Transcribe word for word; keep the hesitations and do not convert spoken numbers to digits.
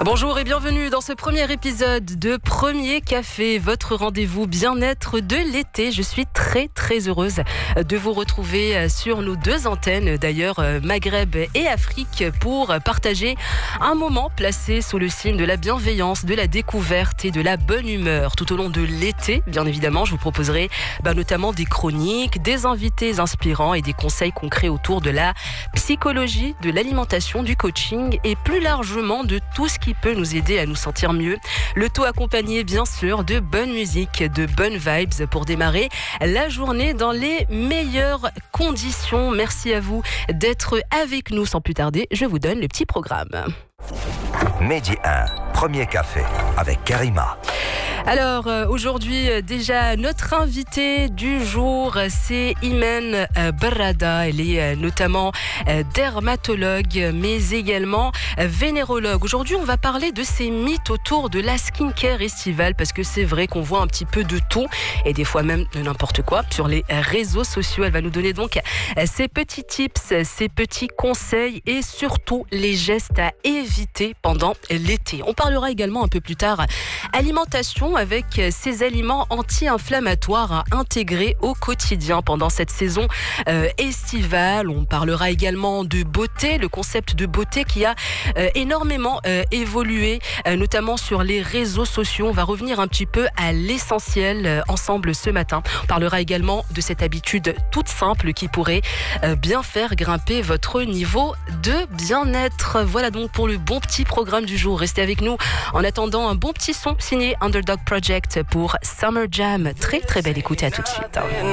Bonjour et bienvenue dans ce premier épisode de Premier Café, votre rendez-vous bien-être de l'été. Je suis très très heureuse de vous retrouver sur nos deux antennes, d'ailleurs Maghreb et Afrique, pour partager un moment placé sous le signe de la bienveillance, de la découverte et de la bonne humeur. Tout au long de l'été, bien évidemment, je vous proposerai bah, notamment des chroniques, des invités inspirants et des conseils concrets autour de la psychologie, de l'alimentation, du coaching et plus largement de tout ce qui peut nous aider à nous sentir mieux. Le tout accompagné bien sûr de bonne musique, de bonnes vibes pour démarrer la journée dans les meilleures conditions. Merci à vous d'être avec nous. Sans plus tarder, je vous donne le petit programme. Midi un, Premier Café avec Karima. Alors euh, aujourd'hui euh, déjà notre invitée du jour, c'est Imen euh, Barrada. Elle est euh, notamment euh, dermatologue mais également euh, vénérologue. Aujourd'hui on va parler de ces mythes autour de la skincare estivale, parce que c'est vrai qu'on voit un petit peu de tout et des fois même de n'importe quoi sur les réseaux sociaux. Elle va nous donner donc euh, ses petits tips, ses petits conseils et surtout les gestes à éviter pendant l'été. On parlera également un peu plus tard alimentation, avec ces aliments anti-inflammatoires à intégrer au quotidien pendant cette saison euh, estivale. On parlera également de beauté, le concept de beauté qui a euh, énormément euh, évolué, euh, notamment sur les réseaux sociaux. On va revenir un petit peu à l'essentiel euh, ensemble ce matin. On parlera également de cette habitude toute simple qui pourrait euh, bien faire grimper votre niveau de bien-être. Voilà donc pour le bon petit programme du jour. Restez avec nous en attendant un bon petit son signé Underdog Project pour Summer Jam. Très très belle écoute, à tout de suite.